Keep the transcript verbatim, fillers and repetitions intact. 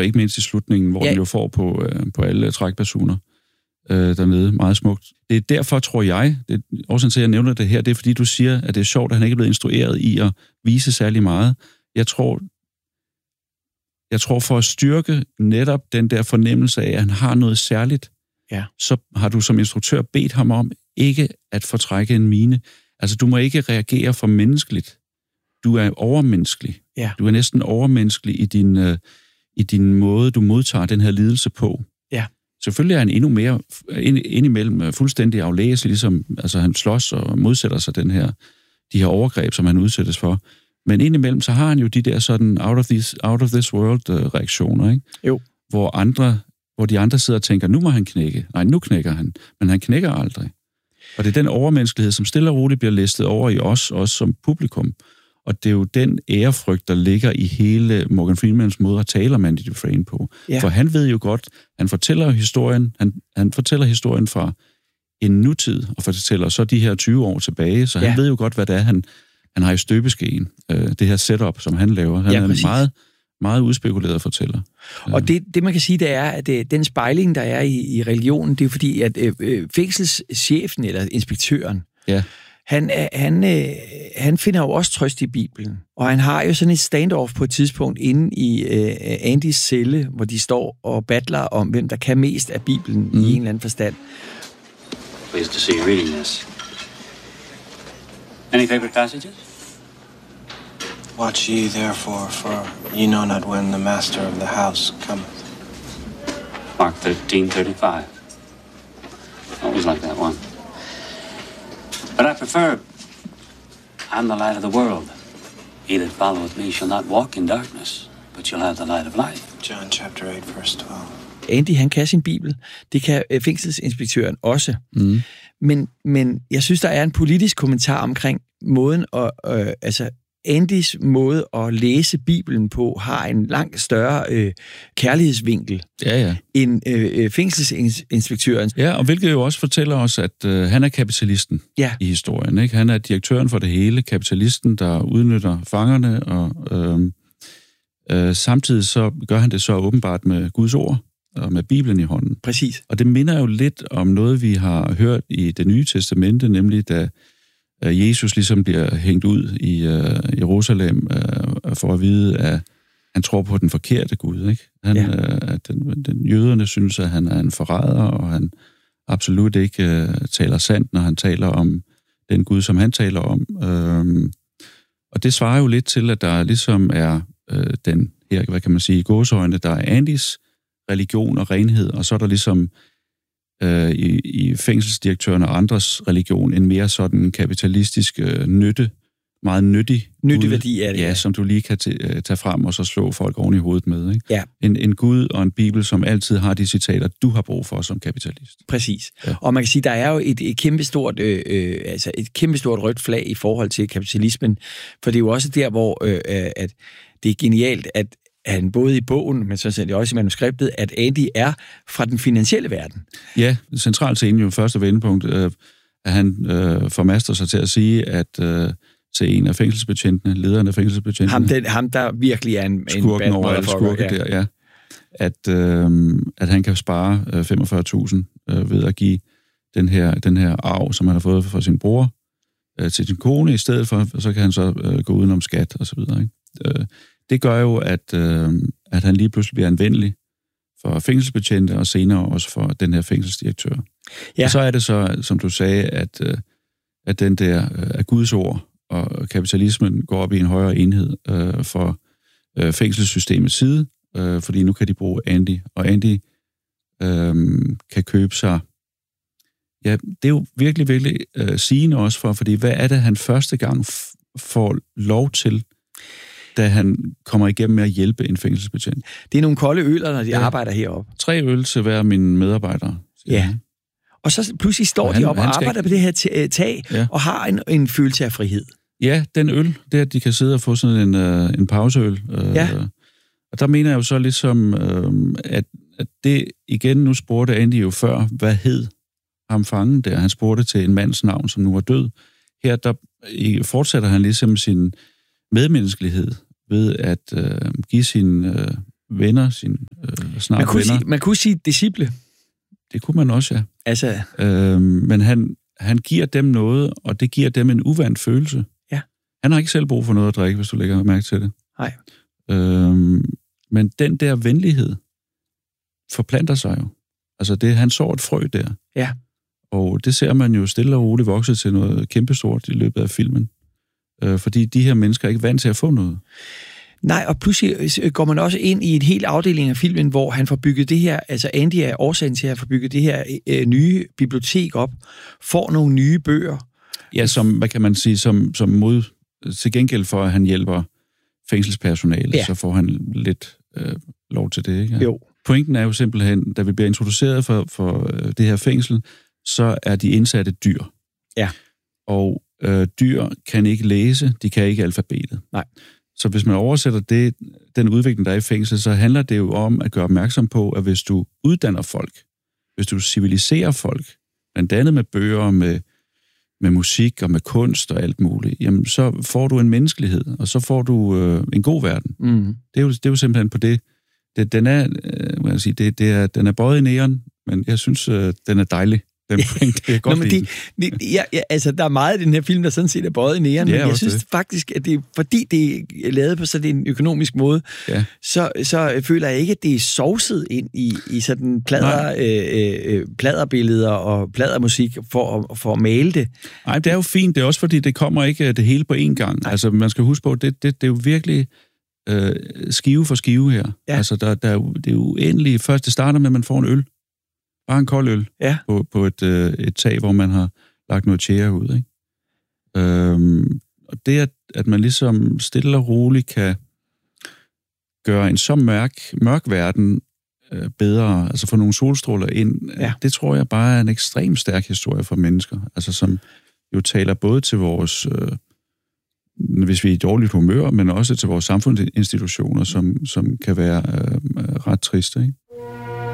og ikke mindst i slutningen, hvor ja. den jo får på, øh, på alle trækpersoner øh, dernede. Meget smukt. Det er derfor, tror jeg, det er også til, at jeg nævner det her, det er fordi, du siger, at det er sjovt, at han ikke er blevet instrueret i at vise særlig meget. Jeg tror, jeg tror for at styrke netop den der fornemmelse af, at han har noget særligt, ja. så har du som instruktør bedt ham om ikke at fortrække en mine. Altså, du må ikke reagere for menneskeligt. Du er overmenneskelig. Ja. Du er næsten overmenneskelig i din, uh, i din måde, du modtager den her lidelse på. Ja. Selvfølgelig er han endnu mere ind, indimellem fuldstændig aflæselig, ligesom altså, han slås og modsætter sig den her, de her overgreb, som han udsættes for. Men indimellem, så har han jo de der sådan out of this, out of this world uh, reaktioner, ikke? Jo. Hvor, andre, hvor de andre sidder og tænker, nu må han knække. Nej, nu knækker han. Men han knækker aldrig. Og det er den overmenneskelighed, som stille og roligt bliver listet over i os, også som publikum. Og det er jo den ærefrygt, der ligger i hele Morgan Freemans måde at tale om Andy Dufresne på. Ja. For han ved jo godt, han fortæller historien, han, han fortæller historien fra en nutid, og fortæller så de her tyve år tilbage, så han ja. ved jo godt, hvad det er, han, han har i støbeskeen. Øh, det her setup, som han laver. Han ja, er en meget, meget udspekuleret fortæller. Og det, det, man kan sige, det er, at det, den spejling, der er i, i religionen, det er fordi, at øh, fængselschefen, eller inspektøren, ja. Han, han, øh, han finder jo også trøst i Bibelen, og han har jo sådan et standoff på et tidspunkt inde i øh, Andys celle, hvor de står og battler om, hvem der kan mest af Bibelen mm. i en eller anden forstand. Pleased to see you reading this. Any favorite passages? Watch ye therefore, for ye know not when the master of the house cometh. Mark thirteen thirty-five. Always like that one. But I prefer, I'm the light of the world. He that followeth me shall not walk in darkness, but shall have the light of life. John chapter eight, verse twelve. Andy, han kan sin bibel. Det kan fængselsinspektøren også. Mm. Men, men jeg synes, der er en politisk kommentar omkring måden, at, øh, altså Andys måde at læse Bibelen på, har en langt større øh, kærlighedsvinkel ja, ja. end øh, fængselsinspektøren. Ja, og hvilket jo også fortæller os, at øh, han er kapitalisten ja. i historien. Ikke? Han er direktøren for det hele, kapitalisten, der udnytter fangerne, og øh, øh, samtidig så gør han det så åbenbart med Guds ord og med Bibelen i hånden. Præcis. Og det minder jo lidt om noget, vi har hørt i Det Nye Testamente, nemlig da Jesus ligesom bliver hængt ud i uh, Jerusalem uh, for at vide, at han tror på den forkerte Gud. Ikke? Han, ja. uh, at den, den, jøderne synes, at han er en forræder, og han absolut ikke uh, taler sandt, når han taler om den Gud, som han taler om. Uh, og det svarer jo lidt til, at der ligesom er uh, den her, hvad kan man sige, i gåseøjne, der er Andys religion og renhed, og så er der ligesom I, i fængselsdirektøren og andres religion, en mere sådan kapitalistisk øh, nytte, meget nyttig nytteværdi er det, ja, ja. som du lige kan t- tage frem og så slå folk oven i hovedet med. Ikke? Ja. En, en Gud og en Bibel, som altid har de citater, du har brug for som kapitalist. Præcis. Ja. Og man kan sige, der er jo et, et kæmpestort øh, øh, altså et kæmpestort rødt flag i forhold til kapitalismen, for det er jo også der, hvor øh, at det er genialt, at han både i bogen, men så er også i manuskriptet, at Andy er fra den finansielle verden. Ja, centralt scene jo første vendepunkt, øh, at han øh, formaster sig til at sige, at øh, til en af fængselsbetjentene, lederen af fængselsbetjentene, ham, den, ham der virkelig er en, skurken en over alle skurke ja. der, ja, at, øh, at han kan spare øh, femogfyrre tusind øh, ved at give den her, den her arv, som han har fået fra sin bror, øh, til sin kone, i stedet for, så kan han så øh, gå udenom skat og så videre, ikke? Øh, Det gør jo, at, øh, at han lige pludselig bliver anvendelig for fængselsbetjente, og senere også for den her fængselsdirektør. Ja. Og så er det så, som du sagde, at, øh, at den der øh, af Guds ord og kapitalismen går op i en højere enhed øh, for øh, fængselssystemets side, øh, fordi nu kan de bruge Andy, og Andy øh, kan købe sig. Ja, det er jo virkelig, virkelig øh, sigende også for, fordi hvad er det, han første gang f- får lov til, da han kommer igennem med at hjælpe en fængselsbetjent? Det er nogle kolde øler, når de ja. arbejder heroppe. Tre øl til hver mine medarbejdere. Ja. Og så pludselig står og han, de op og arbejder ikke... på det her tag, ja. og har en, en følelse af frihed. Ja, den øl, det er, at de kan sidde og få sådan en, uh, en pauseøl. Uh, ja. Og der mener jeg jo så ligesom, uh, at, at det igen, nu spurgte Andy jo før, hvad hed ham fangen der? Han spurgte til en mands navn, som nu er død. Her der fortsætter han ligesom sin medmenneskelighed ved at øh, give sin, øh, venner, sine øh, snart man kunne venner. Sige, man kunne sige disciple. Det kunne man også, ja. Altså... Øh, men han, han giver dem noget, og det giver dem en uvant følelse. Ja. Han har ikke selv brug for noget at drikke, hvis du lægger mærke til det. Nej. Øh, men den der venlighed forplanter sig jo. Altså, det, han sår et frø der. Ja. Og det ser man jo stille og roligt vokse til noget kæmpestort i løbet af filmen. Øh, fordi de her mennesker er ikke vant til at få noget. Nej, og pludselig går man også ind i en hel afdeling af filmen, hvor han får bygget det her, altså Andy er årsagen til at få bygget det her øh, nye bibliotek op, får nogle nye bøger. Ja, som, hvad kan man sige, som, som mod til gengæld for, at han hjælper fængselspersonale, ja. Så får han lidt øh, lov til det, ikke? Jo. Pointen er jo simpelthen, da vi bliver introduceret for, for øh, det her fængsel, så er de indsatte dyr. Ja. Og øh, dyr kan ikke læse, de kan ikke alfabetet. Nej. Så hvis man oversætter det, den udvikling, der er i fængsel, så handler det jo om at gøre opmærksom på, at hvis du uddanner folk, hvis du civiliserer folk, blandt andet med bøger, med, med musik og med kunst og alt muligt, jamen så får du en menneskelighed, og så får du øh, en god verden. Mm. Det, er jo, det er jo simpelthen på det. det den, er, øh, jeg sige, det, det er, den er bøjet i næren, men jeg synes, øh, den er dejlig. Den point, det er godt. Nå, men det, det, ja, ja, altså, der er meget i den her film, der sådan set er bøjet i næren, men jeg synes det. faktisk, at det, fordi det er lavet på sådan en økonomisk måde, ja. så, så føler jeg ikke, at det er sovset ind i, i sådan plader, øh, øh, pladerbilleder og pladermusik for, for at male det. Nej, det er jo fint. Det er også fordi, det kommer ikke det hele på én gang. Nej. Altså, man skal huske på, det, det, det er jo virkelig øh, skive for skive her. Ja. Altså, der, der er jo, det er jo uendeligt. Først det starter med, at man får en øl. Bare en kold øl ja. på, på et, øh, et tag, hvor man har lagt noget tjære ud. Ikke? Øhm, og det, at, at man ligesom stille og roligt kan gøre en så mørk, mørk verden øh, bedre, altså få nogle solstråler ind, ja. det tror jeg bare er en ekstremt stærk historie for mennesker, altså som jo taler både til vores, øh, hvis vi er i dårligt humør, men også til vores samfundsinstitutioner, som, som kan være øh, ret triste, ikke?